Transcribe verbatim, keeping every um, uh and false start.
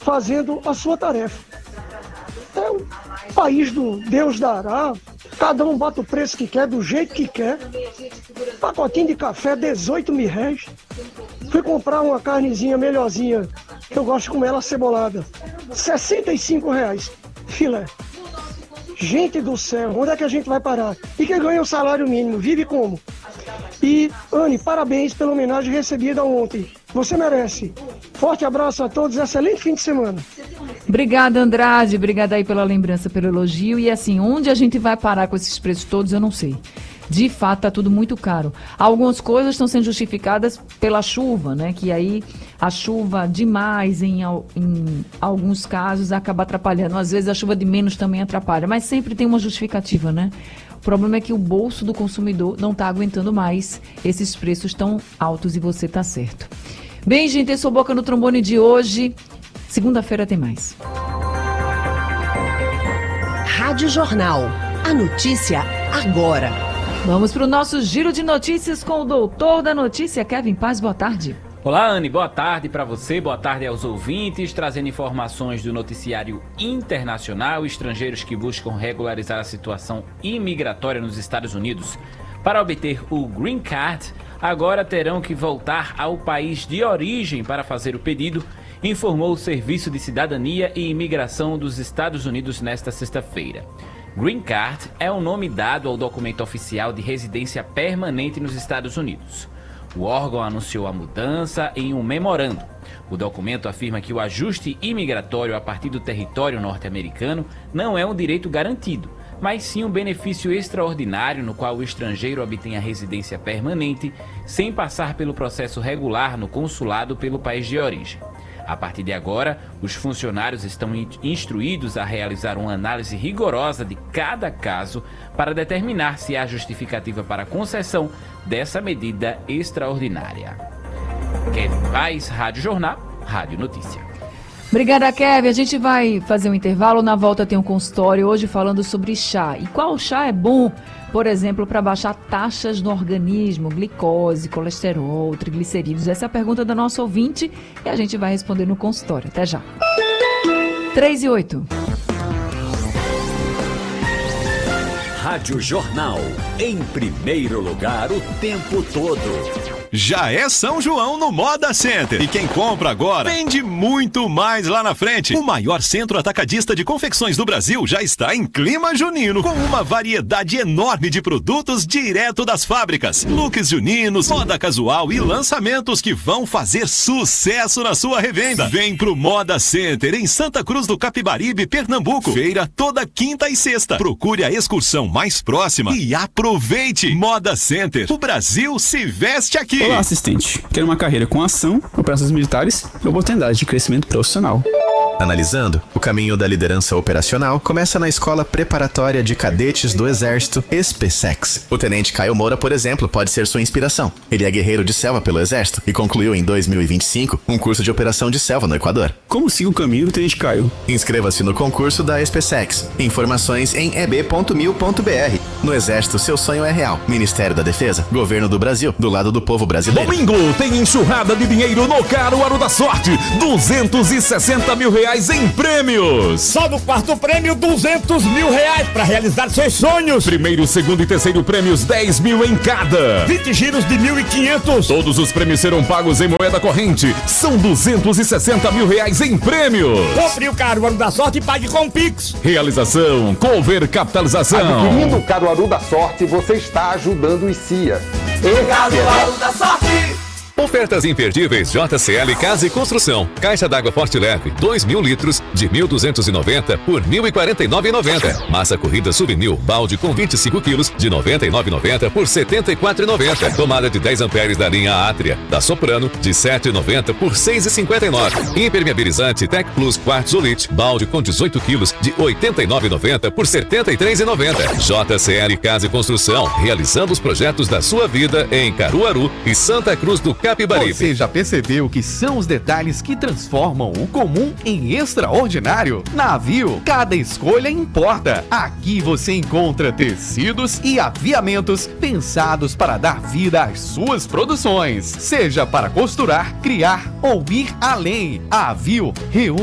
fazendo a sua tarefa. É o país do Deus dará, cada um bota o preço que quer, do jeito que quer. Pacotinho de café, dezoito mil réis. Fui comprar uma carnezinha melhorzinha, que eu gosto de comer ela cebolada, sessenta e cinco reais, filé. Gente do céu, onde é que a gente vai parar? E quem ganha o salário mínimo, vive como? E, Anne, parabéns pela homenagem recebida ontem. Você merece. Forte abraço a todos, excelente fim de semana. Obrigada, Andrade. Obrigada aí pela lembrança, pelo elogio. E assim, onde a gente vai parar com esses preços todos, eu não sei. De fato, está tudo muito caro. Algumas coisas estão sendo justificadas pela chuva, né? Que aí a chuva demais, em, em alguns casos, acaba atrapalhando. Às vezes a chuva de menos também atrapalha. Mas sempre tem uma justificativa, né? O problema é que o bolso do consumidor não está aguentando mais esses preços tão altos e você está certo. Bem, gente, esse é o Boca no Trombone de hoje. Segunda-feira tem mais. Rádio Jornal. A notícia agora. Vamos para o nosso giro de notícias com o doutor da notícia, Kevin Paz. Boa tarde. Olá, Anne. Boa tarde para você, boa tarde aos ouvintes, trazendo informações do noticiário internacional, estrangeiros que buscam regularizar a situação imigratória nos Estados Unidos. Para obter o Green Card, agora terão que voltar ao país de origem para fazer o pedido, informou o Serviço de Cidadania e Imigração dos Estados Unidos nesta sexta-feira. Green Card é o nome dado ao documento oficial de residência permanente nos Estados Unidos. O órgão anunciou a mudança em um memorando. O documento afirma que o ajuste imigratório a partir do território norte-americano não é um direito garantido, mas sim um benefício extraordinário no qual o estrangeiro obtém a residência permanente sem passar pelo processo regular no consulado pelo país de origem. A partir de agora, os funcionários estão instruídos a realizar uma análise rigorosa de cada caso para determinar se há justificativa para a concessão dessa medida extraordinária. Kevin Paz, Rádio Jornal, Rádio Notícia. Obrigada, Kevin. A gente vai fazer um intervalo. Na volta tem um consultório hoje falando sobre chá. E qual chá é bom, por exemplo, para baixar taxas no organismo, glicose, colesterol, triglicerídeos? Essa é a pergunta da nossa ouvinte e a gente vai responder no consultório. Até já. três e oito. Rádio Jornal. Em primeiro lugar o tempo todo. Já é São João no Moda Center. E quem compra agora vende muito mais lá na frente. O maior centro atacadista de confecções do Brasil já está em clima junino, com uma variedade enorme de produtos direto das fábricas. Looks juninos, moda casual e lançamentos que vão fazer sucesso na sua revenda. Vem pro Moda Center em Santa Cruz do Capibaribe, Pernambuco. Feira toda quinta e sexta. Procure a excursão mais próxima e aproveite. Moda Center. O Brasil se veste aqui. Olá, assistente. Quero uma carreira com ação, operações militares e oportunidade de crescimento profissional. Analisando, o caminho da liderança operacional começa na Escola Preparatória de Cadetes do Exército, ESPESEX. O Tenente Caio Moura, por exemplo, pode ser sua inspiração. Ele é guerreiro de selva pelo Exército e concluiu em dois mil e vinte e cinco um curso de operação de selva no Equador. Como sigo o caminho do Tenente Caio? Inscreva-se no concurso da ESPESEX. Informações em e b ponto mil ponto b r. No Exército, seu sonho é real. Ministério da Defesa, Governo do Brasil, do lado do povo brasileiro. Domingo tem enxurrada de dinheiro no Caruaru da Sorte. duzentos e sessenta mil reais em prêmios. Só no quarto prêmio, duzentos mil reais para realizar seus sonhos. Primeiro, segundo e terceiro prêmios, dez mil em cada. vinte giros de mil e quinhentos. Todos os prêmios serão pagos em moeda corrente. São duzentos e sessenta mil reais em prêmios. Compre o Caruaru da Sorte e pague com Pix. Realização, Cover Capitalização. Adquirindo o Caruaru da Sorte, você está ajudando os C I A. Caruaru da Sorte. Ofertas imperdíveis J C L Casa e Construção. Caixa d'água Forte Leve, dois mil litros, de mil duzentos e noventa por mil e quarenta e nove reais e noventa centavos. Massa corrida Souvenir, balde com vinte e cinco quilos, de noventa e nove reais e noventa centavos por setenta e quatro reais e noventa centavos. Tomada de dez amperes da linha Átria, da Soprano, de sete reais e noventa centavos por seis reais e cinquenta e nove centavos. Impermeabilizante Tec Plus Quartzolite, balde com dezoito quilos, de oitenta e nove reais e noventa centavos por setenta e três reais e noventa centavos. J C L Casa e Construção, realizando os projetos da sua vida em Caruaru e Santa Cruz do Capibaribe. Você já percebeu que são os detalhes que transformam o comum em extraordinário? Na Aviu, cada escolha importa. Aqui você encontra tecidos e aviamentos pensados para dar vida às suas produções. Seja para costurar, criar ou ir além. A Aviu reúne